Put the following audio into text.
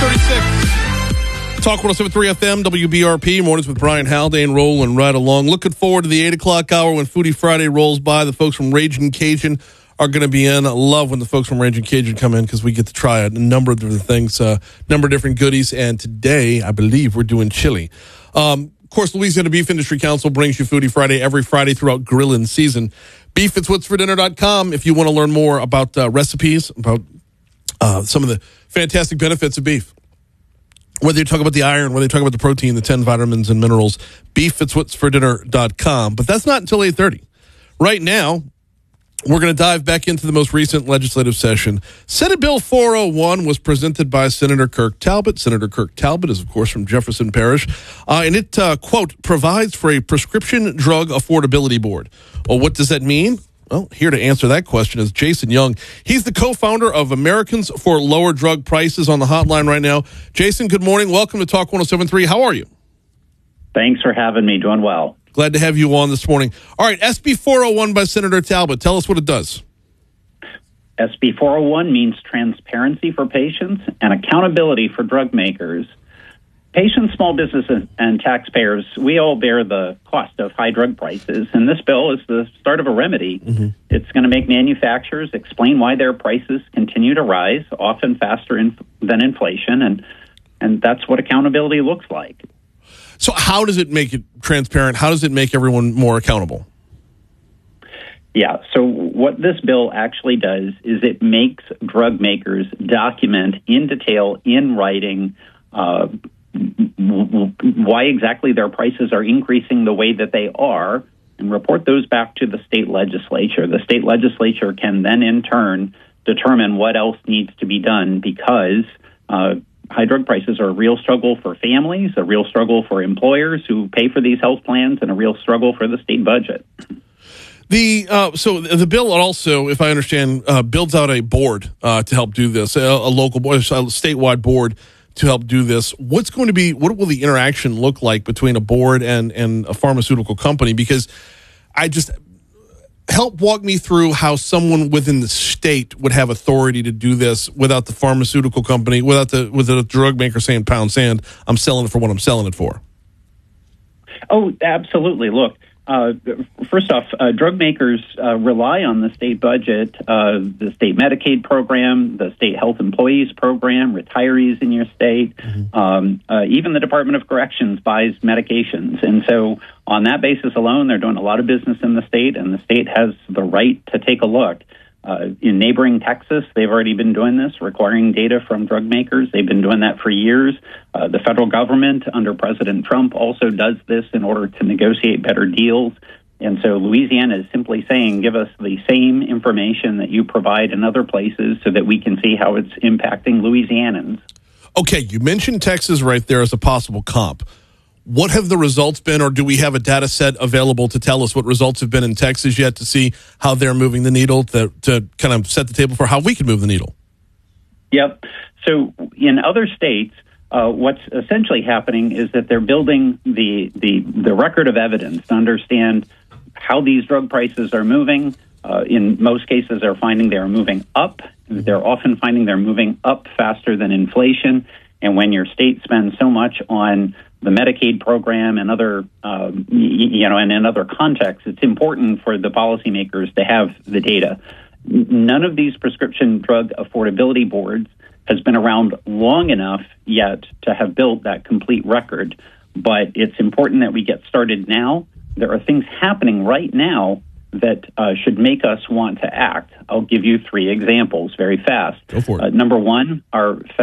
6:36. Talk 107.3 FM, WBRP, mornings with Brian Haldane, rolling right along. Looking forward to the 8 o'clock hour when Foodie Friday rolls by. The folks from Ragin' Cajun are going to be in. I love when the folks from Ragin' Cajun come in because we get to try a number of different things, number of different goodies. And today, I believe, we're doing chili. Of course, Louisiana Beef Industry Council brings you Foodie Friday every Friday throughout grilling season. BeefIt'sWhat'sForDinner.com if you want to learn more about recipes, about some of the fantastic benefits of beef. Whether you talk about the iron, whether you talk about the protein, the 10 vitamins and minerals, BeefIt'sWhat'sForDinner.com. But that's not until 8:30. Right now, we're going to dive back into the most recent legislative session. Senate Bill 401 was presented by Senator Kirk Talbot. Senator Kirk Talbot is, of course, from Jefferson Parish. And it, quote, provides for a prescription drug affordability board. Well, what does that mean? Well, here to answer that question is Jason Young. He's the co-founder of Americans for Lower Drug Prices on the hotline right now. Jason, good morning. Welcome to Talk 107.3. How are you? Thanks for having me. Doing well. Glad to have you on this morning. All right, SB 401 by Senator Talbot. Tell us what it does. SB 401 means transparency for patients and accountability for drug makers. Patients, small businesses, and taxpayers, we all bear the cost of high drug prices, and this bill is the start of a remedy. Mm-hmm. It's going to make manufacturers explain why their prices continue to rise, often faster than inflation, and that's what accountability looks like. So how does it make it transparent? How does it make everyone more accountable? Yeah, so what this bill actually does is it makes drug makers document in detail, in writing, why exactly their prices are increasing the way that they are, and report those back to the state legislature. The state legislature can then, in turn, determine what else needs to be done because high drug prices are a real struggle for families, a real struggle for employers who pay for these health plans, and a real struggle for the state budget. So the bill also, if I understand, builds out a board to help do this, a local board, a statewide board to help do this. What will the interaction look like between a board and a pharmaceutical company? Because help walk me through how someone within the state would have authority to do this without the pharmaceutical company, without the drug maker saying, pound sand, I'm selling it for what I'm selling it for. Oh, absolutely. Look, first off, drug makers rely on the state budget, the state Medicaid program, the state health employees program, retirees in your state, even the Department of Corrections buys medications. And so on that basis alone, they're doing a lot of business in the state, and the state has the right to take a look. In neighboring Texas, they've already been doing this, requiring data from drug makers. They've been doing that for years. The federal government under President Trump also does this in order to negotiate better deals. And so Louisiana is simply saying, give us the same information that you provide in other places so that we can see how it's impacting Louisianans. Okay, you mentioned Texas right there as a possible comp. What have the results been, or do we have a data set available to tell us what results have been in Texas yet to see how they're moving the needle to kind of set the table for how we can move the needle? Yep. So in other states, what's essentially happening is that they're building the record of evidence to understand how these drug prices are moving. In most cases, they're finding they're moving up. They're often finding they're moving up faster than inflation. And when your state spends so much on the Medicaid program and other, and in other contexts, it's important for the policymakers to have the data. None of these prescription drug affordability boards has been around long enough yet to have built that complete record. But it's important that we get started now. There are things happening right now that should make us want to act. I'll give you 3 examples very fast. Go for it. Number one, our